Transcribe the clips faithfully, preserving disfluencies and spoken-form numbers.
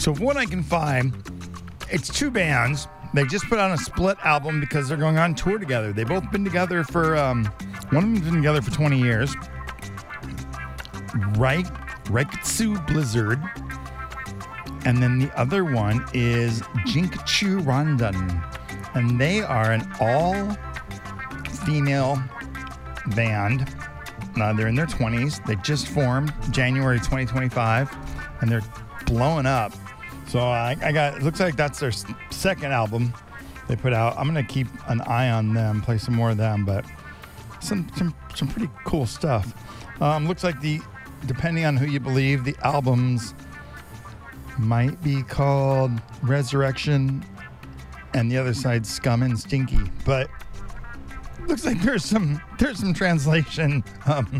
So from what I can find, it's two bands. They just put out a split album because they're going on tour together. They've both been together for, um, one of them's been together for twenty years. Right, Raikitsu Blizzard. And then the other one is Jinkchu Randan. And they are an all-female band. Uh, they're in their twenties. They just formed January twenty twenty-five. And they're blowing up. So I, I got, it looks like that's their second album they put out. I'm going to keep an eye on them, play some more of them, but some some, some pretty cool stuff. Um, looks like the, depending on who you believe, the albums might be called Resurrection and the other side Scum and Stinky, but looks like there's some there's some translation um,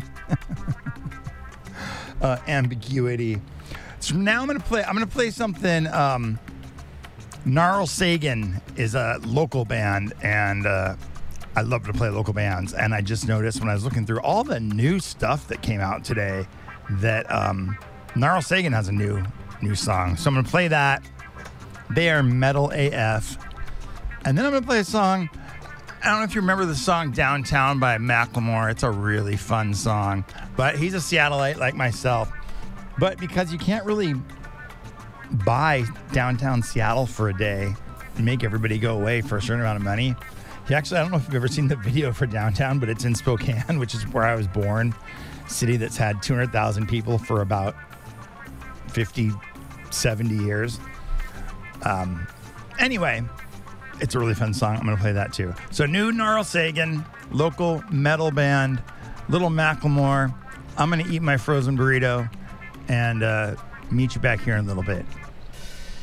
uh, ambiguity. So now I'm gonna play. I'm gonna play something. Um, Gnarl Sagan is a local band, and uh, I love to play local bands. And I just noticed when I was looking through all the new stuff that came out today that um, Gnarl Sagan has a new new song. So I'm gonna play that. They are metal A F, and then I'm gonna play a song. I don't know if you remember the song "Downtown" by Macklemore. It's a really fun song, but he's a Seattleite like myself. But because you can't really buy downtown Seattle for a day and make everybody go away for a certain amount of money, he actually, I don't know if you've ever seen the video for downtown, but it's in Spokane, which is where I was born, city that's had two hundred thousand people for about fifty, seventy years. Um, anyway, it's a really fun song. I'm going to play that too. So new Gnarl Sagan, local metal band, Little Macklemore. I'm going to eat my frozen burrito and uh, meet you back here in a little bit.